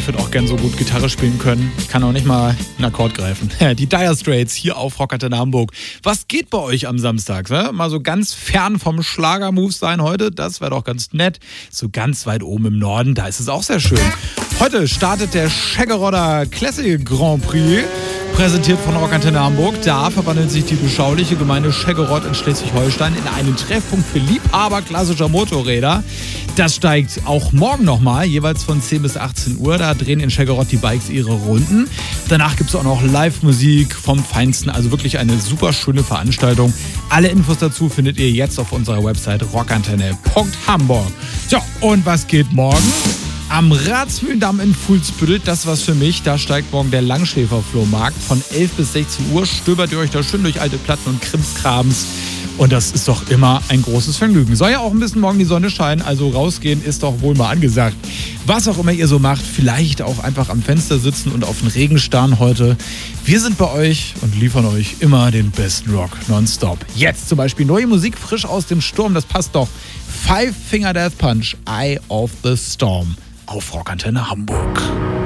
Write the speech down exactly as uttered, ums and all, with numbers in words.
würde auch gern so gut Gitarre spielen können. Ich kann auch nicht mal einen Akkord greifen. Die Dire Straits hier auf Rockantenne Hamburg. Was geht bei euch am Samstag? Ne? Mal so ganz fern vom Schlagermove sein heute. Das wäre doch ganz nett. So ganz weit oben im Norden, da ist es auch sehr schön. Heute startet der Scheggerodder Classic Grand Prix. Präsentiert von Rockantenne Hamburg. Da verwandelt sich die beschauliche Gemeinde Scheggerod in Schleswig-Holstein in einen Treffpunkt für Liebhaber klassischer Motorräder. Das steigt auch morgen nochmal, jeweils von zehn bis achtzehn Uhr. Da drehen in Scheggerod die Bikes ihre Runden. Danach gibt es auch noch Live-Musik vom Feinsten. Also wirklich eine super schöne Veranstaltung. Alle Infos dazu findet ihr jetzt auf unserer Website rockantenne punkt hamburg. So, und was geht morgen? Am Ratsmühlendamm in Fuhlsbüttel, das war's für mich. Da steigt morgen der Langschläfer-Flohmarkt. Von elf bis sechzehn Uhr stöbert ihr euch da schön durch alte Platten und Krimskrams. Und das ist doch immer ein großes Vergnügen. Soll ja auch ein bisschen morgen die Sonne scheinen, also rausgehen ist doch wohl mal angesagt. Was auch immer ihr so macht, vielleicht auch einfach am Fenster sitzen und auf den Regen starren heute. Wir sind bei euch und liefern euch immer den besten Rock nonstop. Jetzt zum Beispiel neue Musik frisch aus dem Sturm, das passt doch. Five Finger Death Punch, Eye of the Storm. Auf Rockantenne Hamburg.